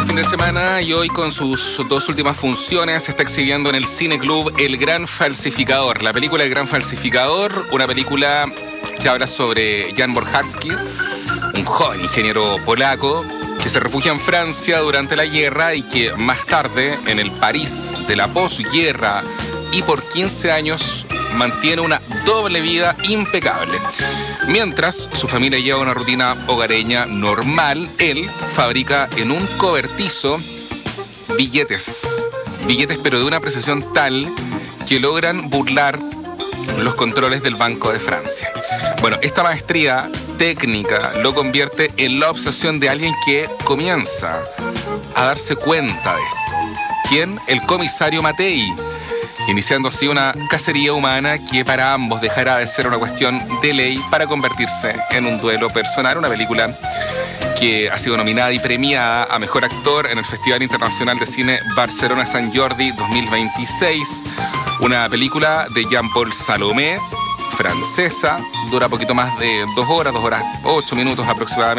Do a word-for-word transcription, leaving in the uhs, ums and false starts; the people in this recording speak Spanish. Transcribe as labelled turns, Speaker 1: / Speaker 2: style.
Speaker 1: fin de semana y hoy con sus dos últimas funciones se está exhibiendo en el Cine Club El Gran Falsificador. La película El Gran Falsificador, una película que habla sobre Jan Borcharski, un joven ingeniero polaco que se refugia en Francia durante la guerra y que más tarde, en el París de la posguerra y por quince años, mantiene una doble vida impecable. Mientras su familia lleva una rutina hogareña normal, él fabrica en un cobertizo billetes. Billetes pero de una precisión tal que logran burlar los controles del Banco de Francia. Bueno, esta maestría técnica lo convierte en la obsesión de alguien que comienza a darse cuenta de esto. ¿Quién? El comisario Mattei, iniciando así una cacería humana que para ambos dejará de ser una cuestión de ley para convertirse en un duelo personal. Una película que ha sido nominada y premiada a Mejor Actor en el Festival Internacional de Cine Barcelona Sant Jordi dos mil veintiséis. Una película de Jean-Paul Salomé, francesa, dura poquito más de dos horas, dos horas, ocho minutos aproximadamente.